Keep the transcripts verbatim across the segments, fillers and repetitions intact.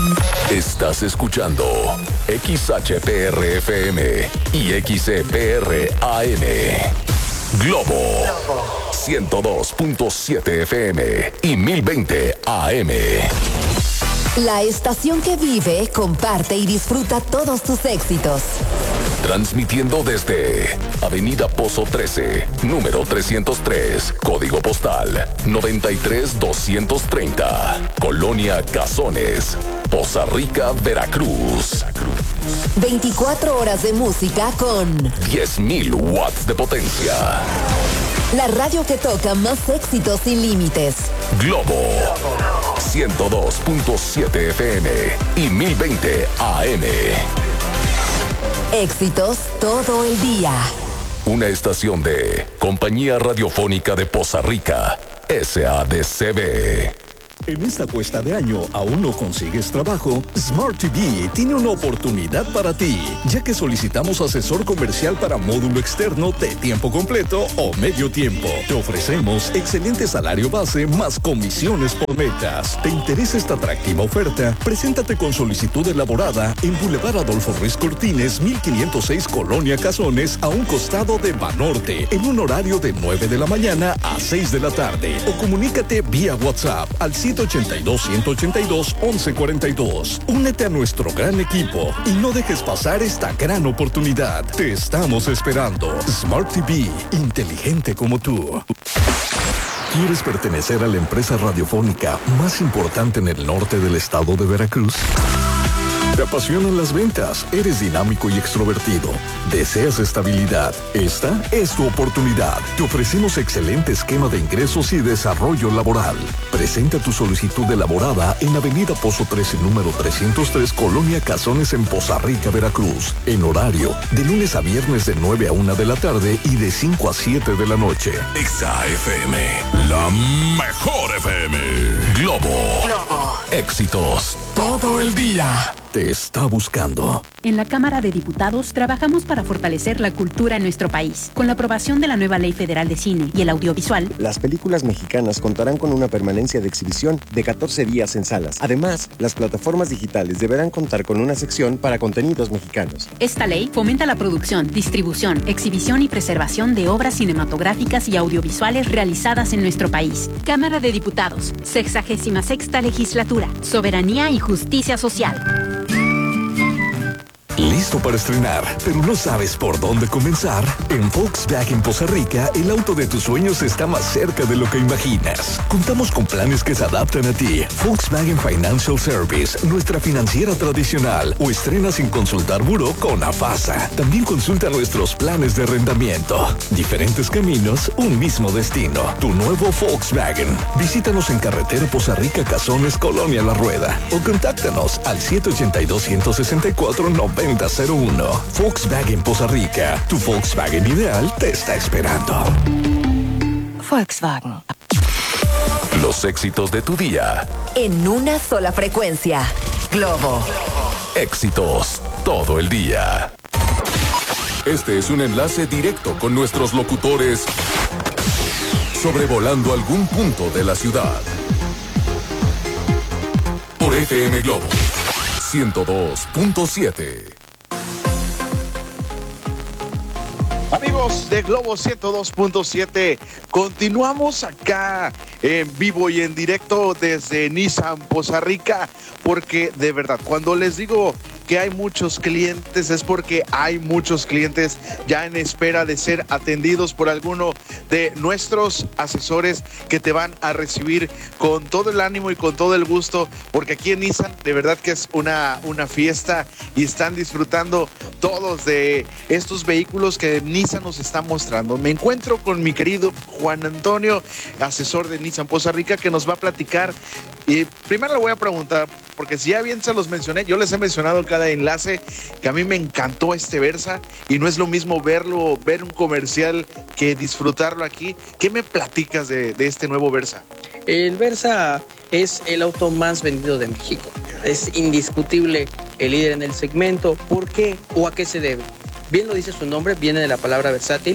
Estás escuchando X H P R F M y X E P R A M. Globo ciento dos punto siete F M y mil veinte A M. La estación que vive, comparte y disfruta todos tus éxitos. Transmitiendo desde Avenida Pozo trece, número trescientos tres, código postal noventa y tres doscientos treinta, Colonia Cazones, Poza Rica, Veracruz. veinticuatro horas de música con diez mil watts de potencia. La radio que toca más éxitos sin límites. Globo ciento dos punto siete F M y mil veinte A M. Éxitos todo el día. Una estación de Compañía Radiofónica de Poza Rica, S A D C B. En esta cuesta de año, ¿aún no consigues trabajo? Smart T V tiene una oportunidad para ti, ya que solicitamos asesor comercial para módulo externo de tiempo completo o medio tiempo. Te ofrecemos excelente salario base más comisiones por metas. ¿Te interesa esta atractiva oferta? Preséntate con solicitud elaborada en Boulevard Adolfo Ruiz Cortines, mil quinientos seis, Colonia Cazones, a un costado de Banorte, en un horario de nueve de la mañana a seis de la tarde. O comunícate vía WhatsApp al siete ochenta y dos, ciento ochenta y dos, once cuarenta y dos. Únete a nuestro gran equipo y no dejes pasar esta gran oportunidad. Te estamos esperando. Smart T V, inteligente como tú. ¿Quieres pertenecer a la empresa radiofónica más importante en el norte del estado de Veracruz? ¿Te apasionan las ventas? ¿Eres dinámico y extrovertido? ¿Deseas estabilidad? Esta es tu oportunidad. Te ofrecemos excelente esquema de ingresos y desarrollo laboral. Presenta tu solicitud elaborada en Avenida Pozo trece, número trescientos tres, Colonia Cazones, en Poza Rica, Veracruz. En horario de lunes a viernes de nueve a una de la tarde y de cinco a siete de la noche. Exa F M, la mejor F M. Globo. Globo. Éxitos todo el día. Te está buscando. En la Cámara de Diputados trabajamos para fortalecer la cultura en nuestro país. Con la aprobación de la nueva Ley Federal de Cine y el Audiovisual, las películas mexicanas contarán con una permanencia de exhibición de catorce días en salas. Además, las plataformas digitales deberán contar con una sección para contenidos mexicanos. Esta ley fomenta la producción, distribución, exhibición y preservación de obras cinematográficas y audiovisuales realizadas en nuestro país. Cámara de Diputados, sexagésima sexta legislatura, soberanía y justicia social. ¿Listo para estrenar, pero no sabes por dónde comenzar? En Volkswagen Poza Rica, el auto de tus sueños está más cerca de lo que imaginas. Contamos con planes que se adaptan a ti. Volkswagen Financial Service, nuestra financiera tradicional. O estrena sin consultar buró con AFASA. También consulta nuestros planes de arrendamiento. Diferentes caminos, un mismo destino. Tu nuevo Volkswagen. Visítanos en carretera Poza Rica, Cazones, Colonia La Rueda. O contáctanos al siete ochenta y dos, ciento sesenta y cuatro, noventa cero uno. Volkswagen Poza Rica. Tu Volkswagen ideal te está esperando. Volkswagen. Los éxitos de tu día. En una sola frecuencia. Globo. Éxitos todo el día. Este es un enlace directo con nuestros locutores sobrevolando algún punto de la ciudad. Por F M Globo ciento dos punto siete. Amigos de Globo ciento dos punto siete, continuamos acá en vivo y en directo desde Nissan Poza Rica, porque de verdad, cuando les digo que hay muchos clientes, es porque hay muchos clientes ya en espera de ser atendidos por alguno de nuestros asesores que te van a recibir con todo el ánimo y con todo el gusto, porque aquí en Nissan de verdad que es una, una fiesta y están disfrutando todos de estos vehículos que Nissan nos está mostrando. Me encuentro con mi querido Juan Antonio, asesor de Nissan Poza Rica, que nos va a platicar. Y primero le voy a preguntar, porque si ya bien se los mencioné, yo les he mencionado en cada enlace que a mí me encantó este Versa y no es lo mismo verlo, ver un comercial que disfrutarlo aquí. ¿Qué me platicas de, de este nuevo Versa? El Versa es el auto más vendido de México. Es indiscutible el líder en el segmento. ¿Por qué o a qué se debe? Bien lo dice su nombre, viene de la palabra versátil.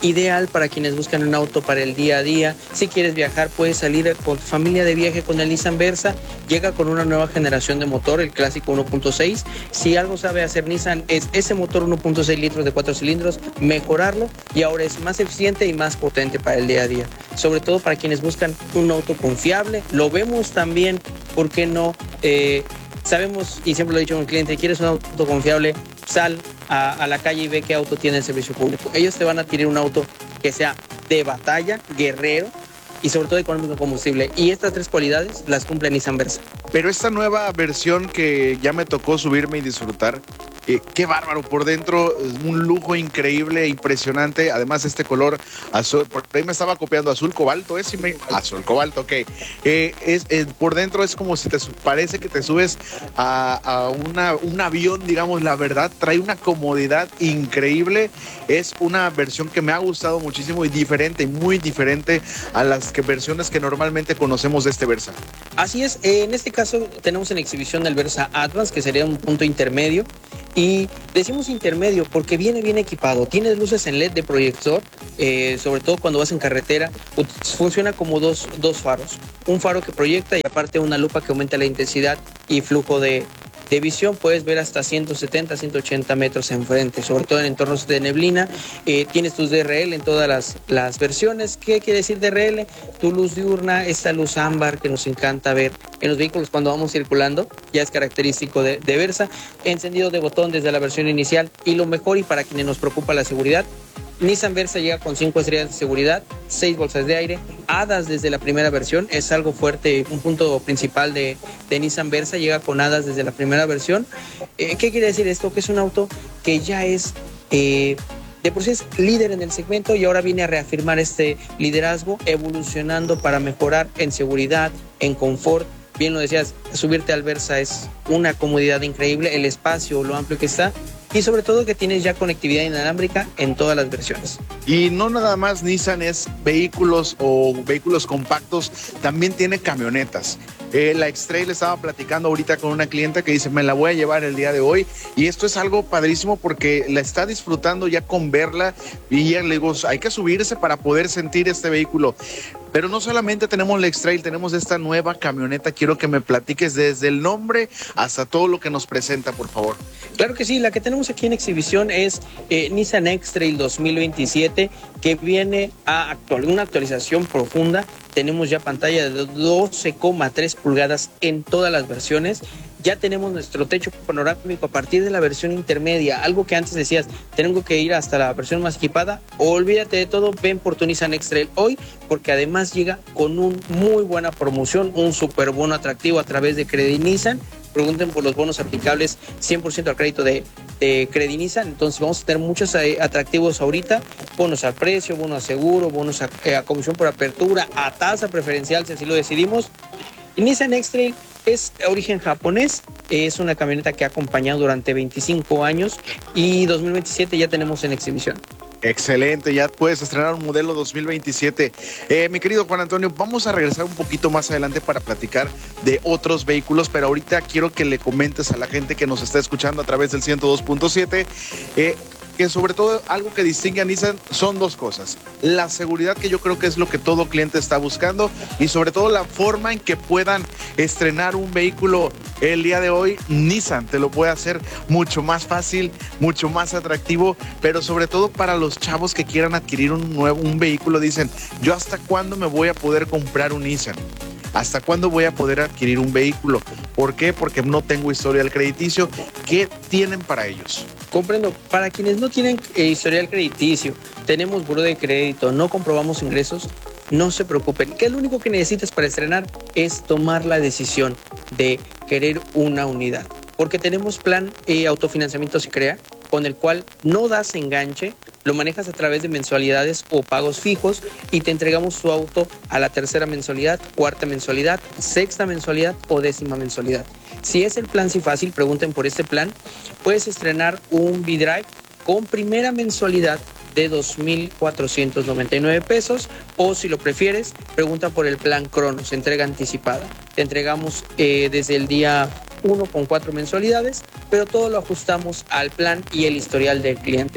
ideal para quienes buscan un auto para el día a día. Si quieres viajar, puedes salir con tu familia de viaje con el Nissan Versa. Llega con una nueva generación de motor, el clásico uno punto seis. Si algo sabe hacer Nissan es ese motor uno punto seis litros de cuatro cilindros, mejorarlo, y ahora es más eficiente y más potente para el día a día. Sobre todo para quienes buscan un auto confiable. Lo vemos también, ¿por qué no? Eh, sabemos, y siempre lo he dicho a un cliente, ¿quieres un auto confiable? Sal a, a la calle y ve qué auto tiene el servicio público. Ellos te van a adquirir un auto que sea de batalla, guerrero y sobre todo económico en combustible. Y estas tres cualidades las cumple Nissan Versa. Pero esta nueva versión que ya me tocó subirme y disfrutar, eh, qué bárbaro, por dentro un lujo increíble, impresionante. Además este color azul, por ahí me estaba copiando, azul cobalto, es me... azul cobalto, ok. Eh, es, eh, por dentro es como si te parece que te subes a, a una, un avión, digamos, la verdad, trae una comodidad increíble. Es una versión que me ha gustado muchísimo y diferente, muy diferente a las que, versiones que normalmente conocemos de este Versa. Así es, en este caso tenemos en exhibición el Versa Advance, que sería un punto intermedio. Y decimos intermedio porque viene bien equipado, tiene luces en L E D de proyector, eh, sobre todo cuando vas en carretera, funciona como dos, dos faros, un faro que proyecta y aparte una lupa que aumenta la intensidad y flujo de, de visión. Puedes ver hasta ciento setenta, ciento ochenta metros enfrente, sobre todo en entornos de neblina. Eh, tienes tus D R L en todas las, las versiones. ¿Qué quiere decir D R L? Tu luz diurna, esta luz ámbar que nos encanta ver en los vehículos cuando vamos circulando, ya es característico de, de Versa. Encendido de botón desde la versión inicial, y lo mejor, y para quienes nos preocupa la seguridad, Nissan Versa llega con cinco estrellas de seguridad, seis bolsas de aire, A D A S desde la primera versión, es algo fuerte, un punto principal de, de Nissan Versa, llega con A D A S desde la primera versión. Eh, ¿Qué quiere decir esto? Que es un auto que ya es... Eh, de por sí es líder en el segmento y ahora viene a reafirmar este liderazgo, evolucionando para mejorar en seguridad, en confort. Bien lo decías, subirte al Versa es una comodidad increíble, el espacio, lo amplio que está, y sobre todo que tienes ya conectividad inalámbrica en todas las versiones. Y no nada más Nissan es vehículos o vehículos compactos, también tiene camionetas. Eh, la X-Trail estaba platicando ahorita con una clienta que dice, me la voy a llevar el día de hoy, y esto es algo padrísimo porque la está disfrutando ya con verla, y ya le digo, hay que subirse para poder sentir este vehículo. Pero no solamente tenemos la X-Trail, tenemos esta nueva camioneta. Quiero que me platiques desde el nombre hasta todo lo que nos presenta, por favor. Claro que sí, la que tenemos aquí en exhibición es eh, Nissan X-Trail dos mil veintisiete, que viene a actual, una actualización profunda. Tenemos ya pantalla de doce coma tres pulgadas en todas las versiones. Ya tenemos nuestro techo panorámico a partir de la versión intermedia, algo que antes decías, tengo que ir hasta la versión más equipada. Olvídate de todo, ven por tu Nissan X-Trail hoy, porque además llega con una muy buena promoción, un super bono atractivo a través de Credit Nissan. Pregunten por los bonos aplicables cien por ciento al crédito de, de Credit Nissan. Entonces vamos a tener muchos atractivos ahorita, bonos al precio, bonos a seguro, bonos a, a comisión por apertura, a tasa preferencial si así lo decidimos. Y Nissan X-Trail es de origen japonés, es una camioneta que ha acompañado durante veinticinco años y dos mil veintisiete ya tenemos en exhibición. Excelente, ya puedes estrenar un modelo dos mil veintisiete. Eh, mi querido Juan Antonio, vamos a regresar un poquito más adelante para platicar de otros vehículos, pero ahorita quiero que le comentes a la gente que nos está escuchando a través del ciento dos punto siete, eh, que sobre todo algo que distingue a Nissan son dos cosas: la seguridad, que yo creo que es lo que todo cliente está buscando, y sobre todo la forma en que puedan estrenar un vehículo el día de hoy. Nissan te lo puede hacer mucho más fácil, mucho más atractivo, pero sobre todo para los chavos que quieran adquirir un nuevo un vehículo, dicen, yo hasta cuándo me voy a poder comprar un Nissan, hasta cuándo voy a poder adquirir un vehículo. ¿Por qué? Porque no tengo historial crediticio. ¿Qué tienen para ellos? Comprendo. Para quienes no tienen eh, historial crediticio, tenemos buró de crédito, no comprobamos ingresos, no se preocupen, que lo único que necesitas para estrenar es tomar la decisión de querer una unidad, porque tenemos plan eh, autofinanciamiento se crea, con el cual no das enganche, lo manejas a través de mensualidades o pagos fijos y te entregamos tu auto a la tercera mensualidad, cuarta mensualidad, sexta mensualidad o décima mensualidad. Si es el plan Si Fácil, pregunten por este plan, puedes estrenar un V-Drive con primera mensualidad de dos mil cuatrocientos noventa y nueve pesos, o si lo prefieres, pregunta por el plan Cronos, entrega anticipada. Te entregamos eh, desde el día uno con cuatro mensualidades, pero todo lo ajustamos al plan y el historial del cliente.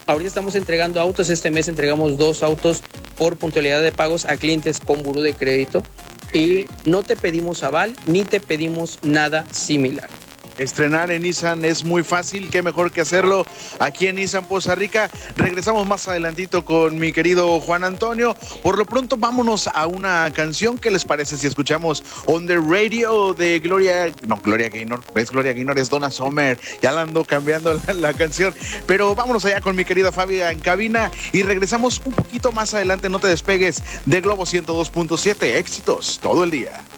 Ahorita estamos entregando autos, este mes entregamos dos autos por puntualidad de pagos a clientes con buró de crédito y no te pedimos aval ni te pedimos nada similar. Estrenar en Nissan es muy fácil, qué mejor que hacerlo aquí en Nissan Poza Rica. Regresamos más adelantito con mi querido Juan Antonio. Por lo pronto vámonos a una canción. ¿Qué les parece si escuchamos On the Radio de Gloria? No, Gloria Gaynor, es Gloria Gaynor, es Donna Summer. Ya la ando cambiando la, la canción. Pero vámonos allá con mi querida Fabia en cabina y regresamos un poquito más adelante. No te despegues de Globo ciento dos punto siete. Éxitos todo el día.